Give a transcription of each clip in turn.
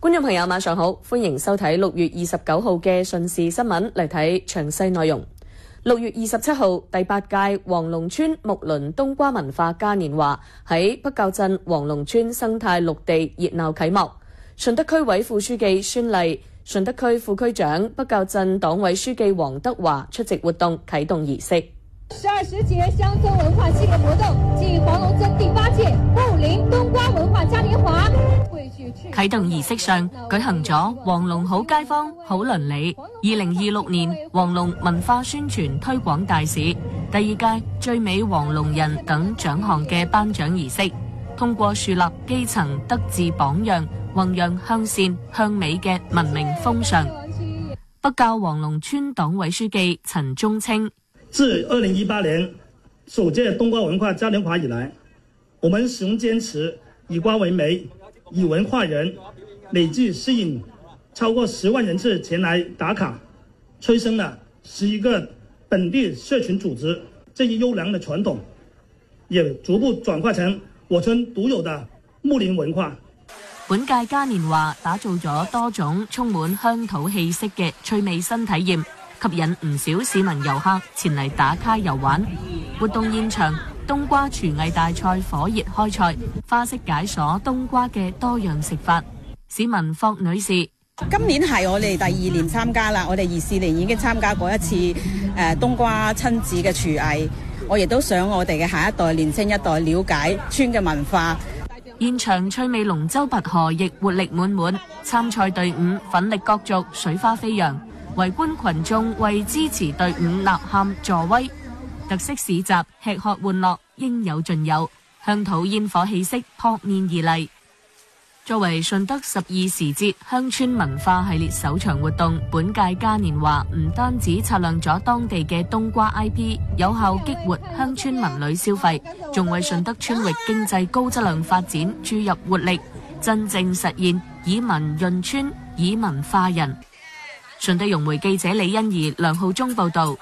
觀眾朋友晚上好，歡迎收睇6月29號嘅順時新聞，嚟睇詳細內容。6月27號，第8屆黃龍村睦鄰冬瓜文化嘉年華喺北滘鎮黃龍村生態綠地熱鬧啟幕。順德區委副書記孫麗、順德區副區長、北滘鎮黨委書記黃德華出席活動啟動儀式。 12時節鄉村文化系列活動暨黃龍鎮第8屆睦鄰冬瓜文化嘉年華。 啟動儀式上舉行咗黃龍好街坊好鄰里2026年黃龍文化宣傳推廣大使第2屆最美黃龍人等獎項嘅頒獎儀式，通過樹立基層德治榜樣，弘揚向善向美嘅文明風尚。北滘黃龍村黨委書記陳忠清： 自2018年首屆冬瓜文化嘉年華以來，我們始終堅持以瓜為媒，以文化人，累計吸引超過10萬人次前來打卡，催生了11個本地社群組織。這一優良的傳統也逐步轉化成我村獨有的睦鄰文化。 本屆嘉年華打造咗多種充滿鄉土氣息嘅趣味新體驗，吸引唔少市民遊客前嚟打卡遊玩。活動現場，冬瓜廚藝大賽火熱開賽，花式解鎖冬瓜嘅多樣食法。市民霍女士： 今年係我哋第2年參加啦，我哋24年已經參加過一次冬瓜親子嘅廚藝，我亦都想我哋嘅下一代年輕一代了解村嘅文化。 現場趣味龍舟拔河亦活力滿滿，參賽隊伍奮力角逐，水花飛揚，圍觀群眾為支持隊伍吶喊助威。特色市集吃喝玩樂應有盡有，鄉土煙火氣息撲面而嚟。作為順德12時節鄉村文化系列首場活動，本屆嘉年華唔單止擦亮咗當地嘅冬瓜 IP， 有效激活鄉村文旅消費，仲為順德村域經濟高質量發展注入活力，真正實現以民潤村、以民化人。順德融媒記者李欣怡、梁浩忠報道。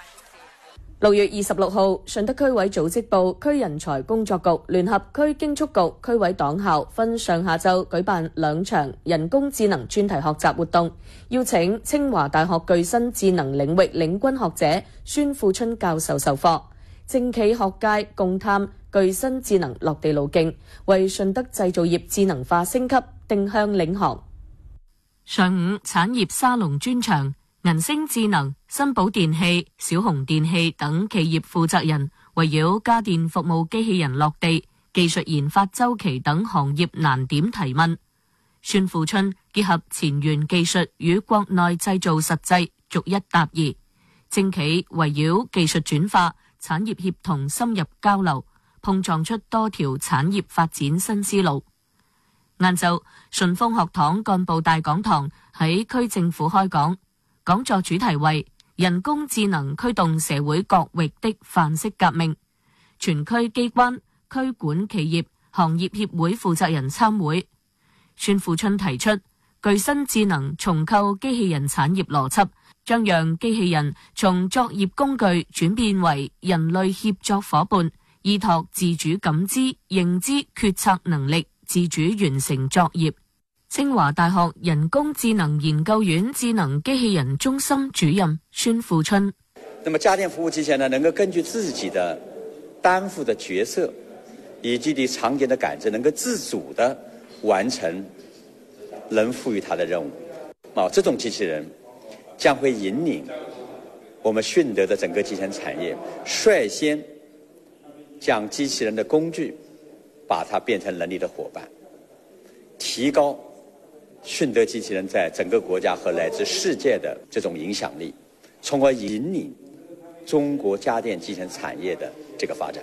6月26號，順德區委組織部區人才工作局聯合區經促局、區委黨校分上下晝舉辦2場人工智能專題學習活動，邀請清華大學具身智能領域領軍學者孫富春教授授課，政企學界共探具身智能落地路徑，為順德製造業智能化升級定向領航。 上午產業沙龍專場，銀星智能、新寶電器、小紅電器等企業負責人圍繞家電服務機器人落地、技術研發周期等行業難點提問。孫富春結合前沿技術與國內製造實際，逐一答疑。政企圍繞技術轉化、產業協同深入交流，碰撞出多條產業發展新思路。晏晝，順豐學堂幹部大講堂喺區政府開講。講座主題為人工智能驅動社會各域的範式革命，全區機關、區管企業、行業協會負責人參會。孫富春提出具身智能重構機器人產業邏輯，將讓機器人從作業工具轉變為人類協作夥伴，依託自主感知、認知、決策能力，自主完成作業。清華大學人工智能研究院智能機器人中心主任孫富春： 那麼家電服務機器人呢，能夠根據自己的擔負的角色以及對場景的感知，能夠自主的完成人賦予它的任務。這種機器人將會引領我們順德的整個機器人產業，率先將機器人的工具把它變成人力的夥伴，提高順德機器人在整個國家和來自世界的這種影響力，從而引領中國家電機器人產業的這個發展。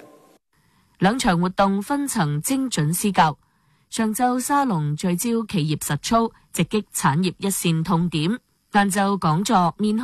2場活動分層精準施教，上晝沙龍聚焦企業實操，直擊產業一線痛點；晏晝講座面